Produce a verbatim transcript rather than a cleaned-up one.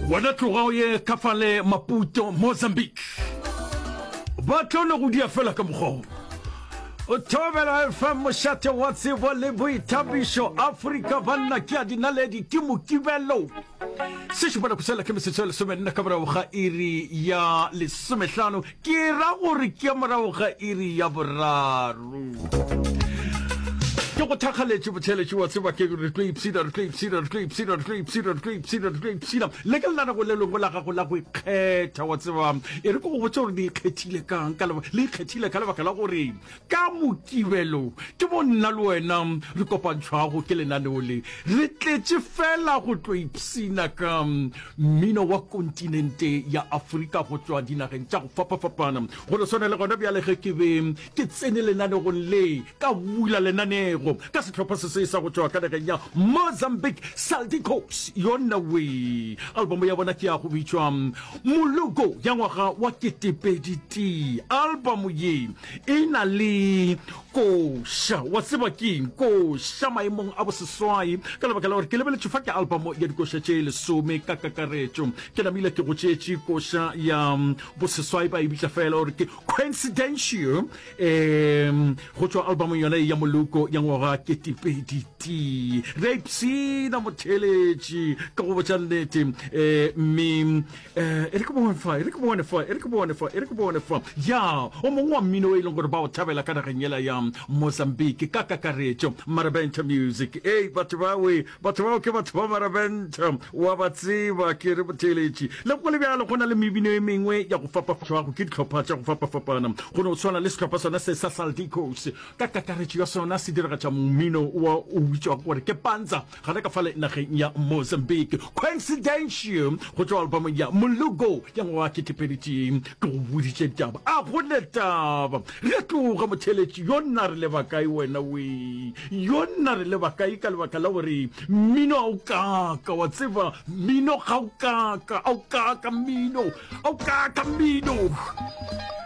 Wana tloga kafale Maputo Mozambique ba tlono go dia fela ka mogo o tobela fa moshate wa tsebo le boithabiso Africa banna ke a dinaledi ke mokibelo se se bona go sela ke mesetsela se mena ka bra ga iri ya le semehlano ke ra gore ke mara ga iri ya boraro ke go thakgaletse botheletse wa tseba ke re tlo ipsida re tlo ipsida re tlo ipsida re tlo ipsida re tlo ipsida re tlo ipsida le ke lana go le lo la go la go ikgetha wa tseba e re go go botsa gore di ikgethile kang ka le ikgethile ka lebaka la gore ka mokibelo ke bonna le wena re kopantshwa go ke lenaneo le re tletse fela go tlo ipsina ka mmino wa kontinente ya Afrika go tswa dinageng tsa go fapafapana go le sone le gona bjale ge ke be ke tsene lenaneo go le ka bula lenaneo ka setlhopha se se sa go tswa ka nageng ya Mozambique Salty Coast yona we album ya bona ke ya go bitswa Mulugo ya ngwaga wa ketepediti album ye ina le kosha wa tseba ke kosha maemong a boseswai ka lebaka la gore ke lebele tšhofa ke album ya dikosha tše lesome ka kakaretšo ke namile ke go tšetše kosha ya boseswai ba e bitla fela gore ke coincidential um go tswa album yona ya Mulugo ya ngwaga ketepediti rapsi na motheletši ka go botša nnete um me e re ke bone fa e re ke bone fa e re ke bone fa e re ke bone fa ya o mongwe wa mmino e leng gore ba o thabela ka nageng ela ya Mozambique ka kakaretšo Marabenta Music ei batho bawe batho bao ke batho ba Marabenta wa ba tseba ke re motheletši le go le bjalo go na le mebino e mengwe ya go fapafapana go ke ditlhopha tša go fapafapana go ne o tshwana le setlhopha sona se sa Salty Coast ka kakaretšo ya sona se diragatša mmino wa o bitswa gore ke panza ga le ka fale nageng ya Mozambique coincidential go tswa album ya Mulugo ya ngwaga ketepediti ke go boditše taba a go le taba re tloga motheletši yona re le bakai wena we yona re le bakai ka lebaka la gore mmino a o kaka wa tseba mmino ga o kaka a o kaka mmino a o kaka mmino